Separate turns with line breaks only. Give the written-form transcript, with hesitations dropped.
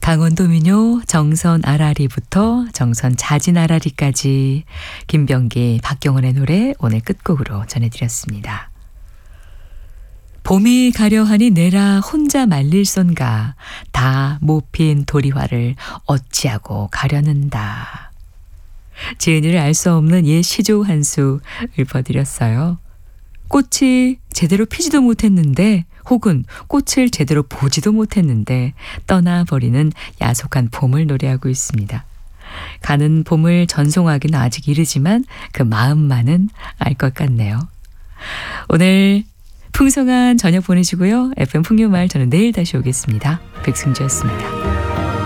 강원도 민요 정선 아라리부터 정선 자진 아라리까지 김병기, 박경원의 노래 오늘 끝곡으로 전해드렸습니다. 봄이 가려하니 내라 혼자 말릴손가 다 못 핀 도리화를 어찌하고 가려는다. 지은이를 알 수 없는 옛 시조 한 수 읊어드렸어요. 꽃이 제대로 피지도 못했는데 혹은 꽃을 제대로 보지도 못했는데 떠나버리는 야속한 봄을 노래하고 있습니다. 가는 봄을 전송하기는 아직 이르지만 그 마음만은 알 것 같네요. 오늘 풍성한 저녁 보내시고요. FM 풍요마을 저는 내일 다시 오겠습니다. 백승주였습니다.